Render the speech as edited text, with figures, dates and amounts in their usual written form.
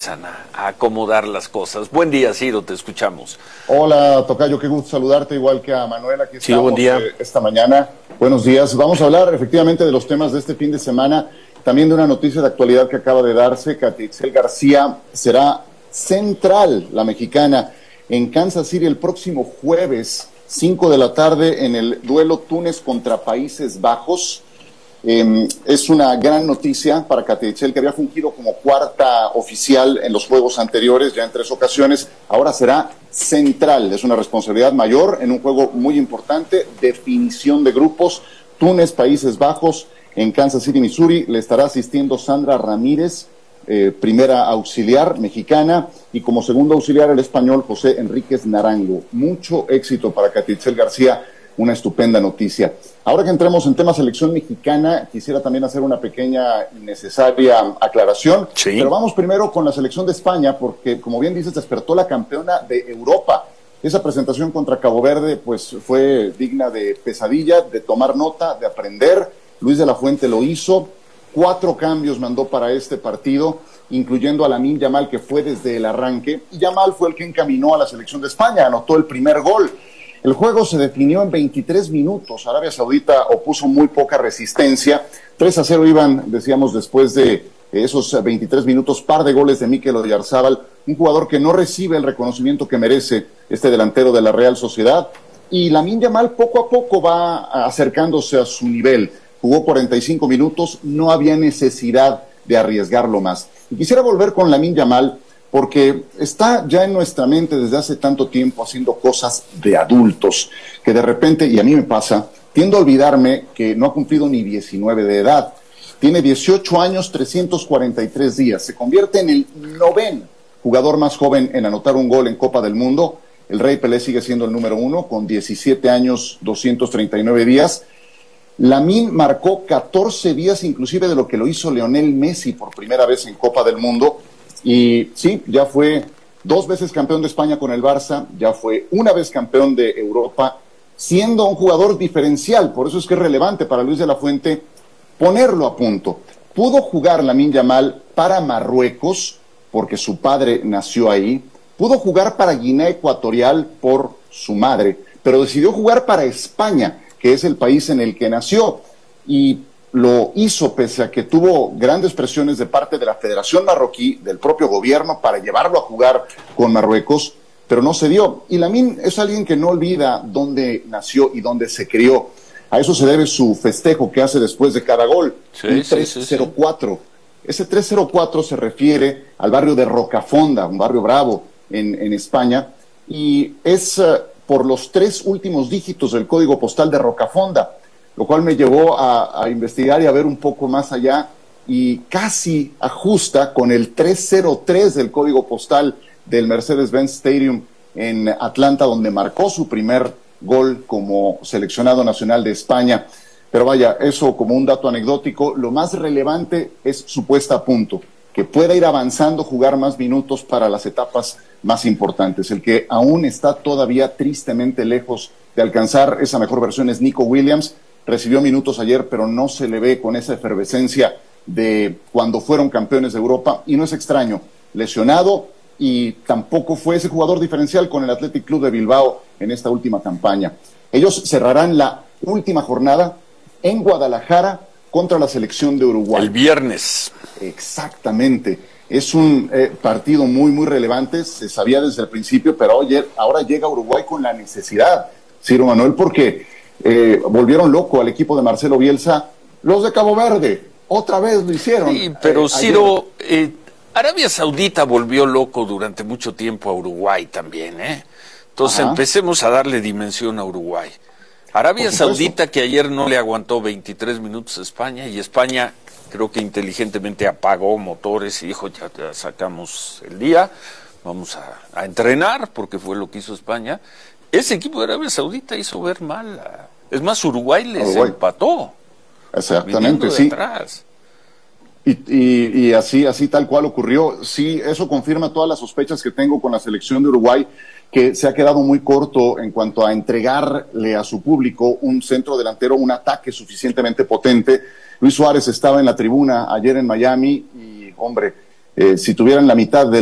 empiezan a acomodar las cosas. Buen día, Ciro, te escuchamos. Hola, tocayo, qué gusto saludarte, igual que a Manuel. Aquí Ciro, estamos buen día. Esta mañana. Buenos días. Vamos a hablar efectivamente de los temas de este fin de semana, también de una noticia de actualidad que acaba de darse. Katy Itzel García será central, la mexicana, en Kansas City el próximo jueves, 5 de la tarde, en el duelo Túnez contra Países Bajos. Es una gran noticia para Katy Itzel, que había fungido como cuarta oficial en los juegos anteriores, ya en 3 ocasiones. Ahora será central, es una responsabilidad mayor en un juego muy importante, definición de grupos. Túnez, Países Bajos, en Kansas City, Missouri. Le estará asistiendo Sandra Ramírez, primera auxiliar mexicana, y como segundo auxiliar el español José Enríquez Naranjo. Mucho éxito para Katy Itzel García, una estupenda noticia. Ahora que entremos en tema selección mexicana, quisiera también hacer una pequeña y necesaria aclaración. Sí. Pero vamos primero con la selección de España, porque como bien dices, despertó la campeona de Europa. Esa presentación contra Cabo Verde pues fue digna de pesadilla, de tomar nota, de aprender. Luis de la Fuente lo hizo. 4 cambios mandó para este partido, incluyendo a Lamine Yamal, que fue desde el arranque. Y Yamal fue el que encaminó a la selección de España, anotó el primer gol. El juego se definió en 23 minutos. Arabia Saudita opuso muy poca resistencia. 3-0 iban, decíamos, después de esos 23 minutos. Par de goles de Mikel Oyarzabal, un jugador que no recibe el reconocimiento que merece este delantero de la Real Sociedad. Y Lamine Yamal poco a poco va acercándose a su nivel. Jugó 45 minutos, no había necesidad de arriesgarlo más. Y quisiera volver con Lamine Yamal, porque está ya en nuestra mente desde hace tanto tiempo haciendo cosas de adultos, que de repente, y a mí me pasa, tiendo a olvidarme que no ha cumplido ni 19 de edad. Tiene 18 años, 343 días. Se convierte en el 9º jugador más joven en anotar un gol en Copa del Mundo. El Rey Pelé sigue siendo el número 1, con 17 años, 239 días. Lamine marcó 14 días inclusive de lo que lo hizo Lionel Messi por primera vez en Copa del Mundo. Y sí, ya fue 2 veces campeón de España con el Barça, ya fue 1 vez campeón de Europa, siendo un jugador diferencial. Por eso es que es relevante para Luis de la Fuente ponerlo a punto. Pudo jugar Lamine Yamal para Marruecos, porque su padre nació ahí. Pudo jugar para Guinea Ecuatorial por su madre, pero decidió jugar para España, que es el país en el que nació. Y lo hizo pese a que tuvo grandes presiones de parte de la Federación Marroquí, del propio gobierno, para llevarlo a jugar con Marruecos, pero no se dio. Y Lamine es alguien que no olvida dónde nació y dónde se crió. A eso se debe su festejo que hace después de cada gol, un 3-0-4. Ese 3-0-4 se refiere al barrio de Rocafonda, un barrio bravo en España, y es por los 3 últimos dígitos del código postal de Rocafonda, lo cual me llevó a investigar y a ver un poco más allá, y casi ajusta con el 303 del código postal del Mercedes-Benz Stadium en Atlanta, donde marcó su primer gol como seleccionado nacional de España. Pero vaya, eso como un dato anecdótico. Lo más relevante es su puesta a punto, que pueda ir avanzando, jugar más minutos para las etapas más importantes. El que aún está todavía tristemente lejos de alcanzar esa mejor versión es Nico Williams. Recibió minutos ayer, pero no se le ve con esa efervescencia de cuando fueron campeones de Europa, y no es extraño, lesionado, y tampoco fue ese jugador diferencial con el Athletic Club de Bilbao en esta última campaña. Ellos cerrarán la última jornada en Guadalajara contra la selección de Uruguay. El viernes. Exactamente. Es un partido muy, muy relevante, se sabía desde el principio, pero ahora llega Uruguay con la necesidad, Ciro Manuel, porque volvieron loco al equipo de Marcelo Bielsa, los de Cabo Verde, otra vez lo hicieron. Sí, pero Ciro, Arabia Saudita volvió loco durante mucho tiempo a Uruguay también, ¿eh? Entonces empecemos a darle dimensión a Uruguay. Arabia Saudita, que ayer no le aguantó 23 minutos a España, y España creo que inteligentemente apagó motores y dijo, ya sacamos el día, vamos a entrenar, porque fue lo que hizo España. Ese equipo de Arabia Saudita hizo ver mal. Es más, Uruguay les empató. Exactamente, sí. Y así tal cual ocurrió. Sí, eso confirma todas las sospechas que tengo con la selección de Uruguay, que se ha quedado muy corto en cuanto a entregarle a su público un centro delantero, un ataque suficientemente potente. Luis Suárez estaba en la tribuna ayer en Miami y, hombre, si tuvieran la mitad de